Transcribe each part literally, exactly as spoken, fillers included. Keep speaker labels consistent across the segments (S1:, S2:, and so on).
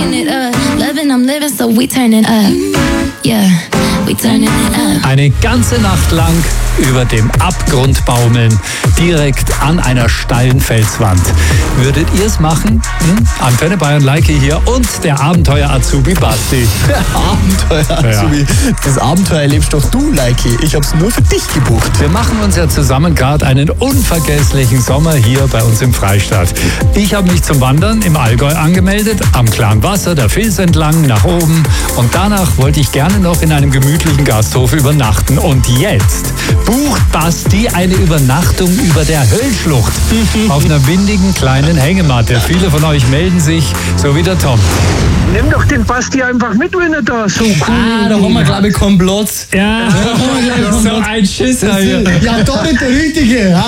S1: shaking it up. Loving, I'm living, so we turn it up. Yeah, we turning it up.
S2: Eine ganze Nacht lang über dem Abgrund baumeln, direkt an einer steilen Felswand. Würdet ihr es machen? Hm? Antenne Bayern Leike hier und der Abenteuer-Azubi Basti.
S3: Abenteuer-Azubi. Ja. Das Abenteuer erlebst doch du, Leike. Ich hab's nur für dich gebucht.
S2: Wir machen uns ja zusammen gerade einen unvergesslichen Sommer hier bei uns im Freistaat. Ich habe mich zum Wandern im Allgäu angemeldet, am klaren Wasser, der Fils entlang, nach oben. Und danach wollte ich gerne noch in einem gemütlichen Gasthof übernachten. Und jetzt bucht Basti eine Übernachtung über der Höllschlucht auf einer windigen kleinen Hängematte. Viele von euch melden sich, so wie der Tom.
S4: Nimm doch den Basti einfach mit, wenn er da so cool
S3: Ah, da haben wir, glaube ich, Komplott.
S2: Ja, so ein Schisser hier.
S3: Ja, doch nicht der Richtige. Ja.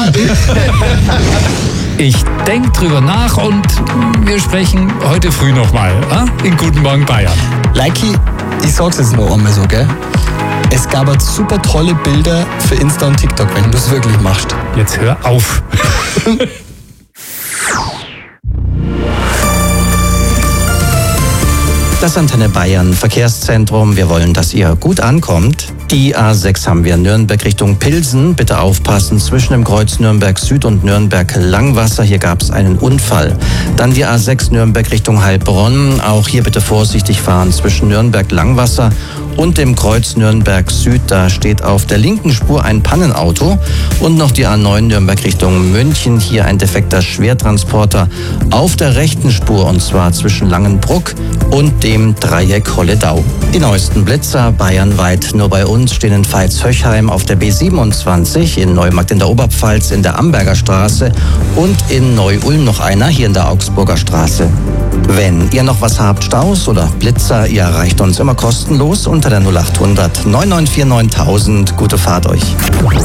S2: Ich denke drüber nach und wir sprechen heute früh nochmal äh? in Guten Morgen Bayern.
S3: Leiki, ich sag's jetzt noch einmal so, gell? Es gab halt super tolle Bilder für Insta und TikTok, wenn du es wirklich machst.
S2: Jetzt hör auf.
S5: Das Antenne Bayern Verkehrszentrum. Wir wollen, dass ihr gut ankommt. Die A sechs haben wir Nürnberg Richtung Pilsen. Bitte aufpassen, zwischen dem Kreuz Nürnberg Süd und Nürnberg Langwasser. Hier gab es einen Unfall. Dann die A sechs Nürnberg Richtung Heilbronn. Auch hier bitte vorsichtig fahren zwischen Nürnberg Langwasser und dem Kreuz Nürnberg Süd. Da steht auf der linken Spur ein Pannenauto. Und noch die A neun Nürnberg Richtung München. Hier ein defekter Schwertransporter auf der rechten Spur, und zwar zwischen Langenbruck und dem Dreieck Holledau. Die neuesten Blitzer bayernweit nur bei uns stehen in Veitshöchheim auf der B siebenundzwanzig, in Neumarkt in der Oberpfalz in der Amberger Straße und in Neu-Ulm noch einer hier in der Augsburger Straße. Wenn ihr noch was habt, Staus oder Blitzer, ihr erreicht uns immer kostenlos unter der null acht hundert neun neun vier neuntausend. Gute Fahrt euch.